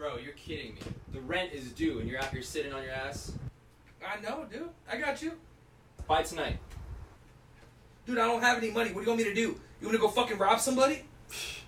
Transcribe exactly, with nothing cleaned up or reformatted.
Bro, you're kidding me. The rent is due and you're out here sitting on your ass. I know, dude. I got you. Buy tonight. Dude, I don't have any money. What do you want me to do? You want me to go fucking rob somebody?